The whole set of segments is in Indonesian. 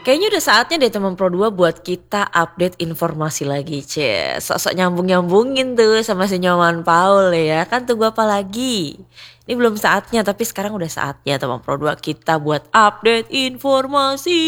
Kayaknya udah saatnya deh teman Pro 2 buat kita update informasi lagi, Sok-sok nyambung-nyambungin tuh sama si Nyoman Paul ya. Kan tunggu apa lagi? Ini belum saatnya tapi sekarang udah saatnya teman Pro 2 kita buat update informasi.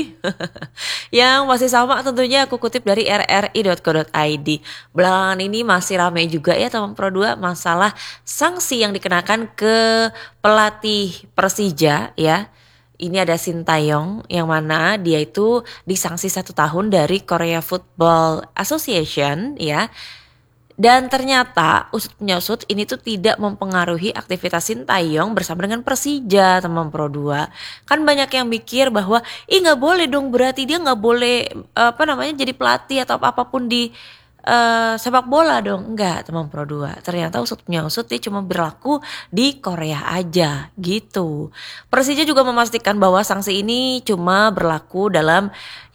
Yang masih sama tentunya aku kutip dari rri.co.id. Belakangan ini masih ramai juga ya teman Pro 2 masalah sanksi yang dikenakan ke pelatih Persija ya. Ini ada Sintayong yang mana dia itu disanksi 1 tahun dari Korea Football Association ya. Dan ternyata usut penyusut ini tuh tidak mempengaruhi aktivitas Sintayong bersama dengan Persija teman Pro 2. Kan banyak yang mikir bahwa nggak boleh dong, berarti dia nggak boleh jadi pelatih atau apapun di sepak bola dong. Enggak teman Pro 2. Ternyata usut penyusut dia cuma berlaku di Korea aja gitu. Persija juga memastikan bahwa sanksi ini cuma berlaku dalam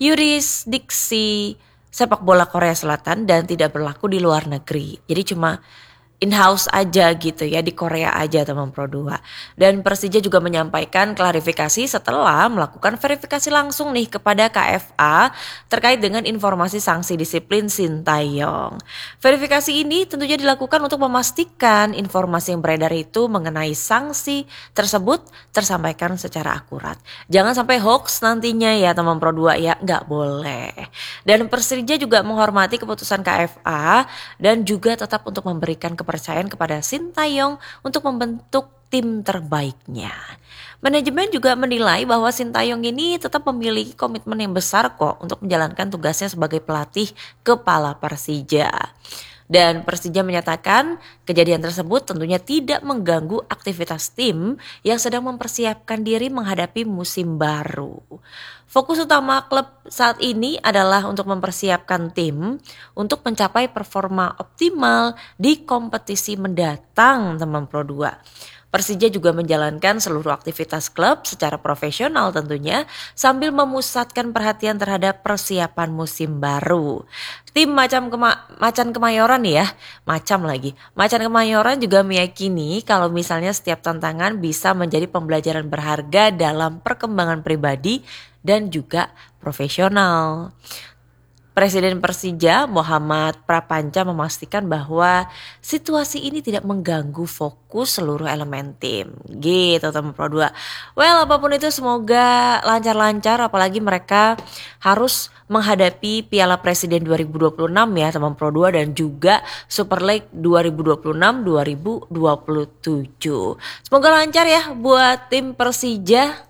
yurisdiksi sepak bola Korea Selatan dan tidak berlaku di luar negeri. Jadi cuma in-house aja gitu ya, di Korea aja teman Pro 2. Dan Persija juga menyampaikan klarifikasi setelah melakukan verifikasi langsung nih kepada KFA terkait dengan informasi sanksi disiplin Sintayong. Verifikasi ini tentunya dilakukan untuk memastikan informasi yang beredar itu mengenai sanksi tersebut tersampaikan secara akurat. Jangan sampai hoax nantinya ya teman Pro 2 ya, nggak boleh. Dan Persija juga menghormati keputusan KFA dan juga tetap untuk memberikan kepercayaan kepada Sintayong untuk membentuk tim terbaiknya. Manajemen juga menilai bahwa Sintayong ini tetap memiliki komitmen yang besar kok untuk menjalankan tugasnya sebagai pelatih kepala Persija. Dan Persija menyatakan kejadian tersebut tentunya tidak mengganggu aktivitas tim yang sedang mempersiapkan diri menghadapi musim baru. Fokus utama klub saat ini adalah untuk mempersiapkan tim untuk mencapai performa optimal di kompetisi mendatang teman Pro 2. Persija juga menjalankan seluruh aktivitas klub secara profesional tentunya sambil memusatkan perhatian terhadap persiapan musim baru. Tim Macan Kemayoran nih ya, Macan Kemayoran juga meyakini kalau misalnya setiap tantangan bisa menjadi pembelajaran berharga dalam perkembangan pribadi dan juga profesional. Presiden Persija Muhammad Prapanca memastikan bahwa situasi ini tidak mengganggu fokus seluruh elemen tim. Gitu teman Pro 2. Well, apapun itu semoga lancar-lancar, apalagi mereka harus menghadapi Piala Presiden 2026 ya teman Pro 2 dan juga Super League 2026-2027. Semoga lancar ya buat tim Persija.